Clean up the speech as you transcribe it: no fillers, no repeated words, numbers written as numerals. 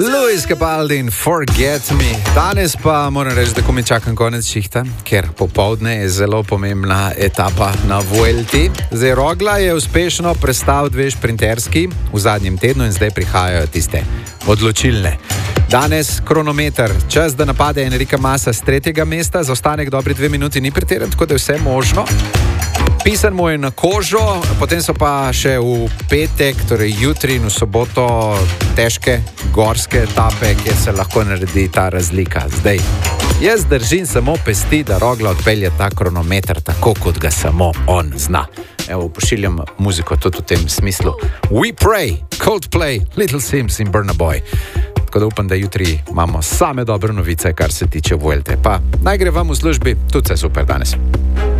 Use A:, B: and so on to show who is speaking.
A: Luis Capaldi in Forget Me. Danes pa moram reči, da ko mi čakam konec šihta, ker popoldne je zelo pomembna etapa na Vuelti. Zdaj Rogla je uspešno prestal 2 šprinterski v zadnjem tednu in zdaj prihajajo tiste odločilne. Danes kronometer, čas, da napade Enrika Masa z 3. mesta, zaostanek dobri 2 minuti ni pretiran, tako da je vse možno. Pisan mu je na kožo, potem so pa še v petek, torej jutri in v soboto težke gorske etape, kjer se lahko naredi ta razlika. Zdaj, jaz držim samo pesti, da Rogla odpelje ta kronometer tako, kot ga samo on zna. Evo, pošiljam muziko tudi v tem smislu. We Pray, Coldplay, Little Sims in Burna Boy. Tako da upam, da jutri imamo same dobre novice, kar se tiče Vuelte. Pa naj gre vam v službi, tudi vse super danes.